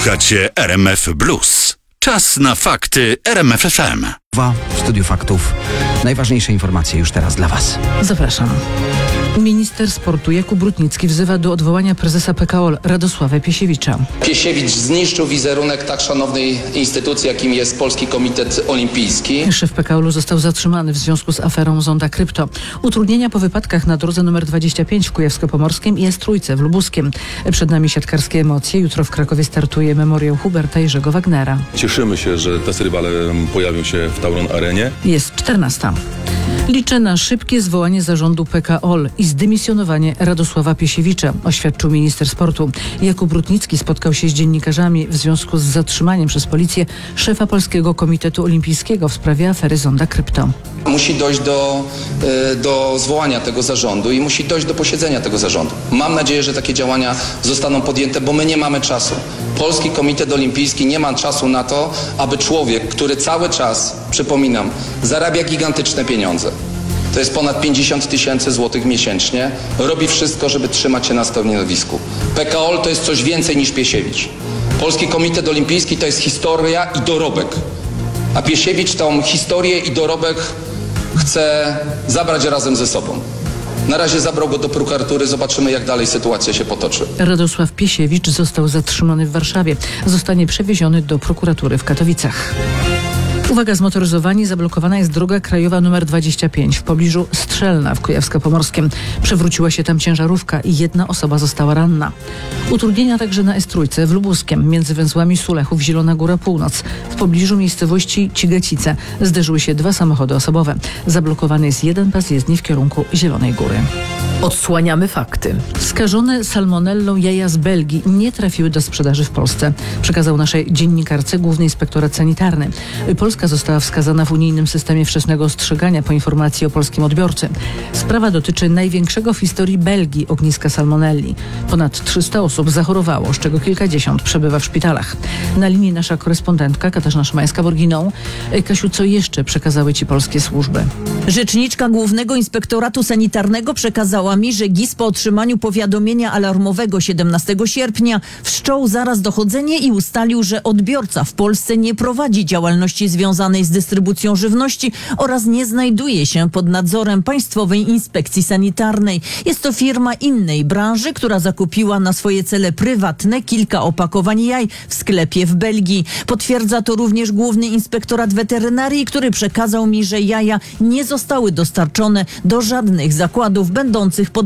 Słuchacie RMF Blues. Czas na fakty RMF FM. W studiu faktów najważniejsze informacje już teraz dla Was. Zapraszam. Minister sportu Jakub Rutnicki wzywa do odwołania prezesa PKOL Radosława Piesiewicza. Piesiewicz zniszczył wizerunek tak szanownej instytucji, jakim jest Polski Komitet Olimpijski. Szef PKOL-u został zatrzymany w związku z aferą Zonda Krypto. Utrudnienia po wypadkach na drodze nr 25 w Kujawsko-Pomorskim i S3 w Lubuskiem. Przed nami siatkarskie emocje. Jutro w Krakowie startuje memoriał Huberta Jerzego Wagnera. Cieszymy się, że te rywale pojawią się w Tauron Arenie. Jest 14. Liczę na szybkie zwołanie zarządu PKOL i zdymisjonowanie Radosława Piesiewicza, oświadczył minister sportu. Jakub Rutnicki spotkał się z dziennikarzami w związku z zatrzymaniem przez policję szefa Polskiego Komitetu Olimpijskiego w sprawie afery Zonda Krypto. Musi dojść do zwołania tego zarządu i musi dojść do posiedzenia tego zarządu. Mam nadzieję, że takie działania zostaną podjęte, bo my nie mamy czasu. Polski Komitet Olimpijski nie ma czasu na to, aby człowiek, który cały czas, przypominam, zarabia gigantyczne pieniądze, to jest ponad 50 000 złotych miesięcznie, robi wszystko, żeby trzymać się na stanowisku. PKOL to jest coś więcej niż Piesiewicz. Polski Komitet Olimpijski to jest historia i dorobek. A Piesiewicz tą historię i dorobek chce zabrać razem ze sobą. Na razie zabrał go do prokuratury, zobaczymy, jak dalej sytuacja się potoczy. Radosław Piesiewicz został zatrzymany w Warszawie. Zostanie przewieziony do prokuratury w Katowicach. Uwaga, zmotoryzowani, zablokowana jest droga krajowa nr 25 w pobliżu Strzelna w Kujawsko-Pomorskim. Przewróciła się tam ciężarówka i jedna osoba została ranna. Utrudnienia także na S3 w Lubuskiem, między węzłami Sulechów, Zielona Góra Północ. W pobliżu miejscowości Cigecice zderzyły się dwa samochody osobowe. Zablokowany jest jeden pas jezdni w kierunku Zielonej Góry. Odsłaniamy fakty. Skażone salmonellą jaja z Belgii nie trafiły do sprzedaży w Polsce, przekazał naszej dziennikarce Główny Inspektorat Sanitarny. Polska została wskazana w unijnym systemie wczesnego ostrzegania po informacji o polskim odbiorcy. Sprawa dotyczy największego w historii Belgii ogniska salmonelli. Ponad 300 osób zachorowało, z czego kilkadziesiąt przebywa w szpitalach. Na linii nasza korespondentka Katarzyna Szymańska-Borginą. Kasiu, co jeszcze przekazały Ci polskie służby? Rzeczniczka Głównego Inspektoratu Sanitarnego przekazała mi, że GIS po otrzymaniu powiadomienia alarmowego 17 sierpnia wszczął zaraz dochodzenie i ustalił, że odbiorca w Polsce nie prowadzi działalności związanej z dystrybucją żywności oraz nie znajduje się pod nadzorem Państwowej Inspekcji Sanitarnej. Jest to firma innej branży, która zakupiła na swoje cele prywatne kilka opakowań jaj w sklepie w Belgii. Potwierdza to również Główny Inspektorat Weterynarii, który przekazał mi, że jaja nie zostały dostarczone do żadnych zakładów będących pod